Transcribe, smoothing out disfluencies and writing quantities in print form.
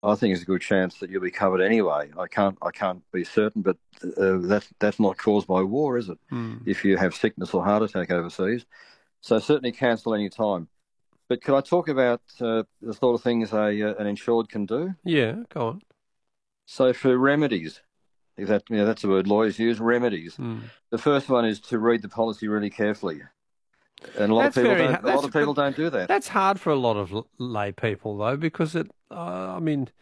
I think there's a good chance that you'll be covered anyway. I can't be certain, but that's not caused by war, is it? Hmm. If you have sickness or heart attack overseas, so certainly cancel any time. But could I talk about the sort of things an insured can do? Yeah, go on. So for remedies, if that's the word lawyers use, remedies. Hmm. The first one is to read the policy really carefully, and a lot of That's people very don't. hard. A lot of But people don't do that. that's hard for a lot of lay people though, because I mean,